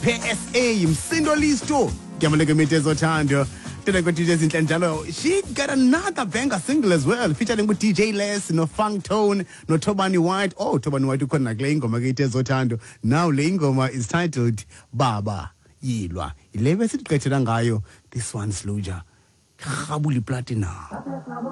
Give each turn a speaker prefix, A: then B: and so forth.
A: KSA Msindo Listo Yamaleke Mitezo Tando. She got another banger single as well, featuring with DJ Les, no Funk Tone, no Tobani White. Oh, Tobani White, you couldn't like Lingoma Mitezo Tando. Now Lingoma is titled Baba Yilwa. 11 This one's Luja. Kabuli Platina.